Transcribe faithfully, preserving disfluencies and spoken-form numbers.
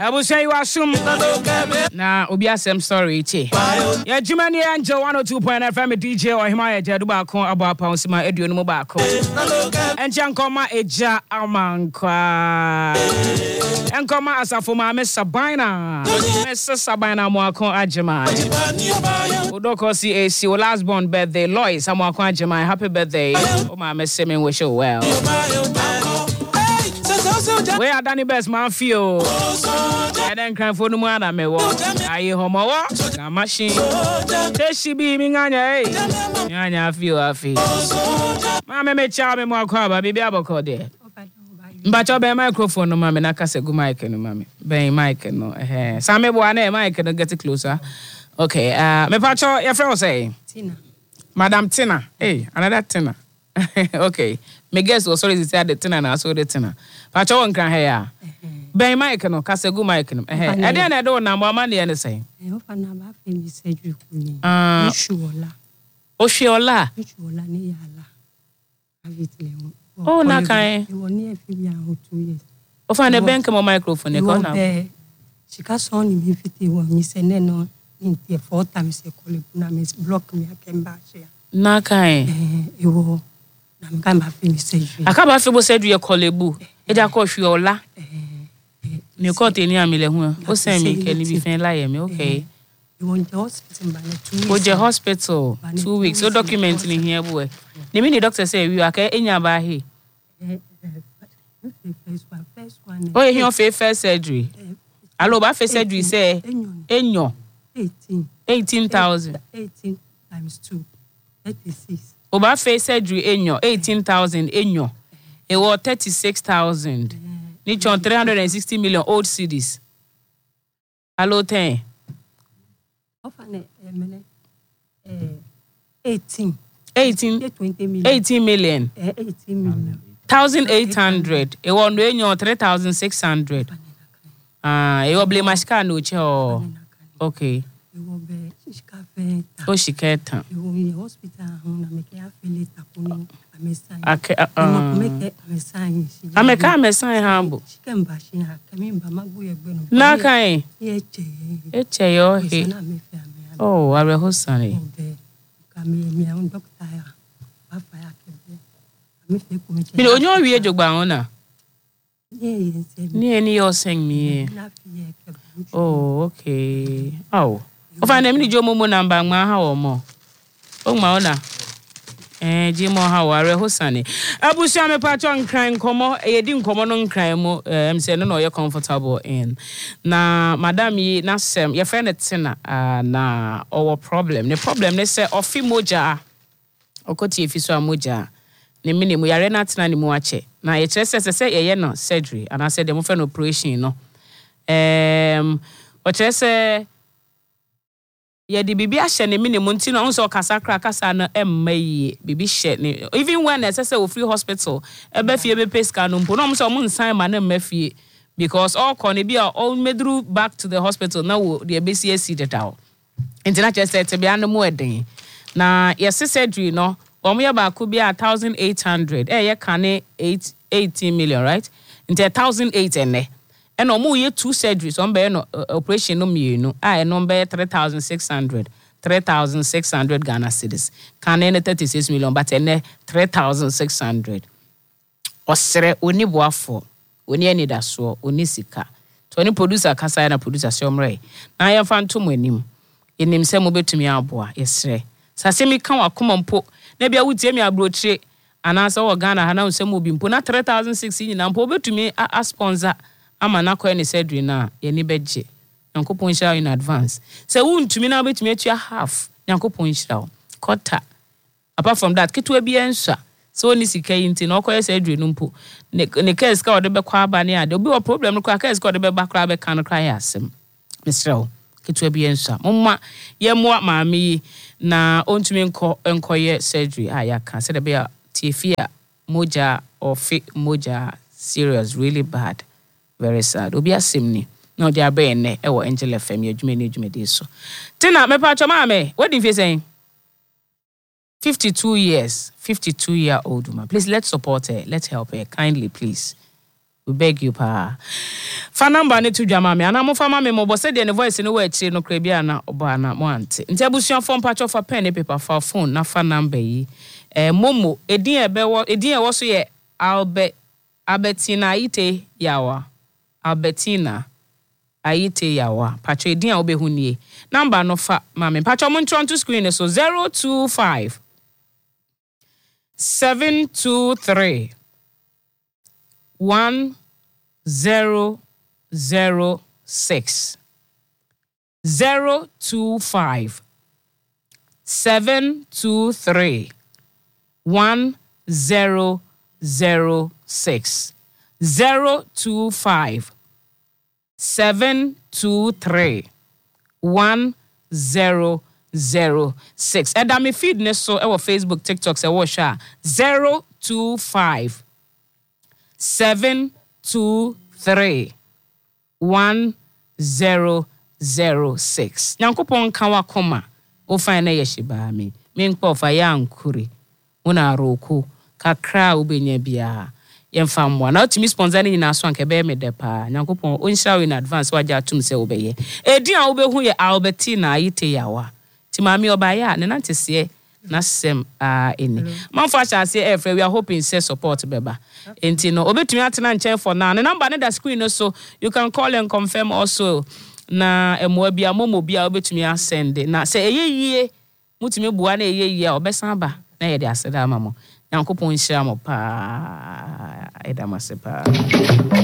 Abusha you assume na obi asem story che. Ya Jumani Angel one oh two point nine F M D J or Himaya Jedu ba kon abo pa nsima eduonu mu ba kon. Enche nkoma eja amankwa. Enkoma asafo ma me Sabina. Me Sabina mo akon ajema. Udoko C A C o last born birthday Lois amo akon ajema happy birthday. O ma me say me wish you well. Where are Danny Best man feel? I don't cry for no man I may walk. I homo walk. A machine. There she be me anya. Anya feel I feel. Mamma me charm more crab, baby aboko there. But your be microphone no mamma na kase go mic no mamma. Be mic no eh. Some me boane mic no get closer. Okay, uh me pacho your friend say Tina. Madam Tina. Hey, another Tina. Okay. Me guess was sorry to say the Tina na so the Tina. Pacho won kan here. Ben mic no kase go mic no. Eh. E dey na do na mama na dey say. Eh, ofa na ba fe mi surgery ku ni. Ah. Oshuola. Oshuola. Oshuola ni yala. Avitile. Oh na kan. E woni e fi bia ho two years. Ofa na ben ke mo microphone e ko na. Eh. Chika son ni mi fiti wo mi se ne no nti four times e kole na me block me akemba chia. Na kan. Eh, e wo na me kan ba fe mi surgery. Akaba fe bo surgery e kolebu. E ja ko Oshuola. Me ko te ni amile hu. O se mi ke ni bi fen la ye me okay. You want the hospital by two weeks. Go the hospital two weeks. So document ni here boy. The minute doctor say we are enya ba he. First one. Oh, you have first surgery. Allo ba first surgery say enyo. eighteen. eighteen thousand. eighteen times two. thirty-six. O ba first surgery enyo eighteen thousand enyo. E was thirty-six thousand. Niche on three hundred sixty million old cities. Allo ten. Ofane emene eh eighteen. eighteen. twenty million. eighteen million. Eh eighteen million. one thousand eight hundred. E was no enyo three thousand six hundred. Ah, e was blame mashka no che o. Okay. E was be shika fe. O shiketa. E was in hospital na me ke afele takuno amesa. Okay. Ah. Make amesa. Ameka amesa hambo. Shikemba shi ha kemba magu ye gbe no. Na kan. Eche. Eche yo he. Oh, are hosane. Kami mi an doctor ya. Papa ya kebe. Ami fe ko me che. Mi onyo wi ejogba won na. Ni se. Ni eni yo sing mi. Oh, okay. Oh. O fa na mi ni jo mo mo number ma ha wo mo. O ma ona. Eh, Jimo ha ware hosane. Abusia me pacho nkran komo, e di nkomo no nkran mo, em say no no ye comfortable in. Na madam yi na sem, ye friend Tina uh, na our problem. The problem ne say ofi moja. Okoti efi so moja. Ne mini mu yare na Tina ni mu ache. Na ye kire say say ye ye no surgery and I said dem for an operation no. Em o kire say yeah, the baby ashe ne mini munti no so kasa kra kasa na emma yi baby she ne even when I say we free hospital e be fie be pay scan no mpo no so mun sign ma na emma fie because all kon e be all medru back to the hospital na wo the be C C data international set be an mo eden na yes surgery no o mo ya ba ko be one thousand eight hundred eh ye kane eighteen million right into one thousand eight ene and no more two surgeries on be no operation no me no I number three thousand six hundred three thousand six hundred Ghana cedis can any thirty-six million but ene three thousand six hundred osere oni boafo oni ani da so oni sika to oni producer kasa na producer somre na ya fantom anim enim se mo betumi aboa yesre sase mi kan wakoma mpo na bia wutie mi abrochire anasa wo Ghana ha na se mo bi mpo na three thousand six nyina mpo betumi a sponsor ama na kwa ni surgery na ye ni beje yankopon share in advance say wuntumi na betumi atua half yankopon share quarter apart from that kitwa bi ensa so ni sika yinti na okoye surgery no mpo ne case ka ode be kwa aba ne ade obi wo problem no kwa case ka ode be ba kra be kan kra ya asem misrao kitwa bi ensa momma ye moa maami na ontumi nko enkoye surgery aya ka se de be tiefia moja or fit moja serious really bad. Very sad. Obi asimni. No dia be ne e wo Angel F M adwuma ne adwuma de so. Tina me pa choma me. What did you say? fifty-two years, fifty-two year old woman. Please let's support her. Let's help her kindly please. we beg you pa. Fa number ne to dwama me ana mo fa ma me mo bo se de ne voice ne wa achi no kra bia na obo ana mo ante. Nti abusuan fo mpacho fa pen ne paper fa phone na fa number yi. Eh momo edin ebe wo edin e wo so ye Albert Albertina Ayite Yawa. Albertina Ayite Yawa. Pacho edin a obehu nie. Number no fa mame. Pacho mo ntron to screen so zero two five seven two three one zero zero six zero two five seven two three one zero zero six zero two five seven two three one zero zero six. And I'm feed ne so our Facebook, TikTok say what sha zero two five seven two three one zero zero six. Nyankopon kawa koma o fa na yeshiba me me nkpo fa ya nkuri una roku kakra ubenya bia yemfa mwa na otimi sponsor ni na so anke be me de pa Nyankopon o nshaw in advance waja atum se obeye edin a obehu ye Albertina Ayite Yawa ti mami obaya ne nantese na sem a eni manfo achase efre we are hoping say support beba enti no obetumi atena nchen for now the number na the screen so you can call and confirm also na emo bia momo bia obetumi asend na say eyeyie mutumi bua na eyeyie a obesan ba na ye de aseda mamo Nyankopon hia mo pa edamase pa